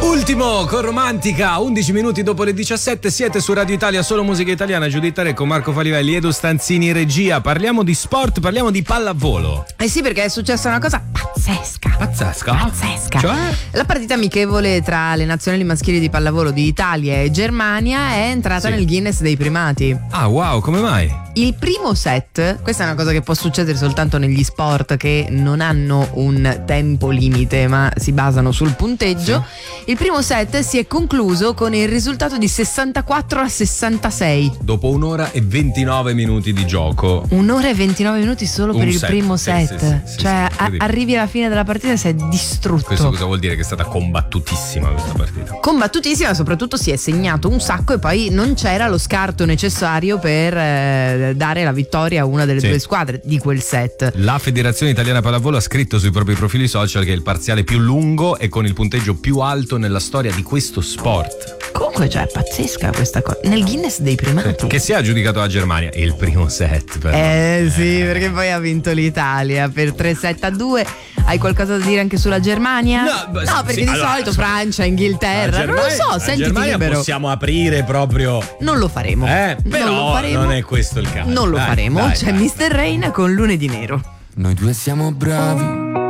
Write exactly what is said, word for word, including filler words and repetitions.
Ultimo con Romantica, undici minuti dopo le diciassette, siete su Radio Italia, solo musica italiana. Giuditta Recco, Marco Falivelli, Edo Stanzini, regia. Parliamo di sport, parliamo di pallavolo. Eh sì, perché è successa una cosa pazzesca. Pazzesca? Pazzesca. Cioè? La partita amichevole tra le nazionali maschili di pallavolo di Italia e Germania è entrata Sì. nel Guinness dei primati. Ah, wow, come mai? Il primo set, questa è una cosa che può succedere soltanto negli sport che non hanno un tempo limite ma si basano sul punteggio. Sì. Il primo set si è concluso con il risultato di sessantaquattro a sessantasei. Dopo un'ora e ventinove minuti di gioco. Un'ora e ventinove minuti solo Un per il set. primo Sì, set. sì, sì, sì, cioè sì, a- sì. arrivi alla fine della partita e sei distrutto. Questo cosa vuol dire? Che è stata combattutissima questa partita. Combattutissima, soprattutto si è segnato un sacco e poi non c'era lo scarto necessario per eh, dare la vittoria a una delle Sì. due squadre di quel set. La Federazione Italiana Pallavolo ha scritto sui propri profili social che è il parziale più lungo e con il punteggio più alto nella storia di questo sport. Comunque, cioè, è pazzesca questa cosa. Nel Guinness dei primati. Che si è aggiudicato la Germania. E il primo set, però. Eh sì, perché poi ha vinto l'Italia per tre sette a due. Hai qualcosa da dire anche sulla Germania? No, beh, no perché sì, di allora, solito so- Francia, Inghilterra, non lo so, la sentiti Germania libero. possiamo aprire proprio. Non lo faremo. Eh, però non lo faremo. non è questo il caso. Non lo Dai, faremo. dai, C'è dai. mister Rain con Lunedì Nero. Noi due siamo bravi